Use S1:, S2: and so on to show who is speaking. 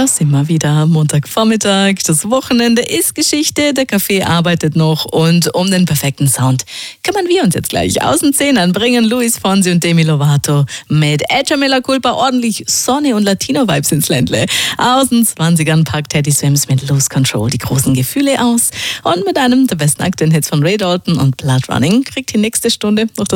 S1: Da sind wir wieder, Montagvormittag, das Wochenende ist Geschichte, der Kaffee arbeitet noch und um den perfekten Sound kümmern wir uns jetzt gleich. Aus den Zehnern bringen Luis Fonsi und Demi Lovato mit Echa Mea Culpa ordentlich Sonne und Latino-Vibes ins Ländle. Aus den 20ern packt Teddy Swims mit Lose Control die großen Gefühle aus und mit einem der besten aktuellen Hits von Ray Dalton und Blood Running kriegt die nächste Stunde noch